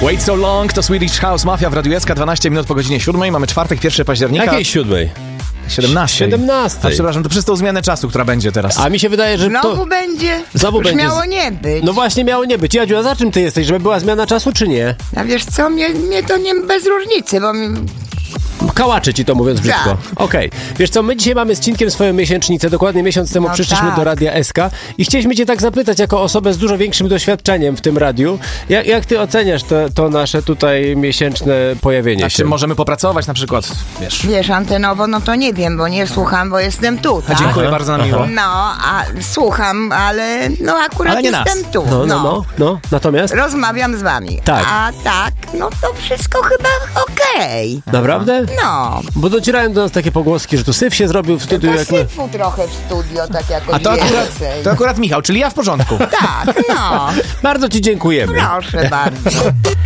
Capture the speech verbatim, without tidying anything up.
Wait So Long to Swedish House Mafia w Radiu S K, dwanaście minut po godzinie siódmej. Mamy czwartek, pierwszego października. Jakiej siódmej? siedemnaście. siedemnaście. A przepraszam, to przez tą zmianę czasu, która będzie teraz. A mi się wydaje, że Znowu to... będzie? Znowu Już będzie. miało nie być. No właśnie miało nie być. Jadziu, a za czym ty jesteś? Żeby była zmiana czasu, czy nie? A wiesz co, mnie, mnie to nie bez różnicy, bo... mi- Kałaczy ci to, mówiąc brzydko. Tak. Okej. Wiesz co, my dzisiaj mamy z Cinkiem swoją miesięcznicę. Dokładnie miesiąc temu No przyszliśmy tak. do Radia S K i chcieliśmy cię tak zapytać, jako osobę z dużo większym doświadczeniem w tym radiu, jak, jak ty oceniasz to, to nasze tutaj miesięczne pojawienie A się? czym możemy popracować na przykład, wiesz? Wiesz, antenowo, no to nie wiem, bo nie słucham, bo jestem tu, A tak? dziękuję bardzo na miło. No, a słucham, ale no akurat Ale nie jestem nas. tu. No, no, no, no. Natomiast? Rozmawiam z wami. Tak. A tak, no to wszystko chyba okej. Naprawdę? No. Bo docierają do nas takie pogłoski, że tu syf się zrobił w studiu. To Jak my... syfu trochę w studio, tak jakoś A to akurat, więcej. to akurat Michał, czyli ja w porządku. Tak, no. Bardzo ci dziękujemy. Proszę bardzo.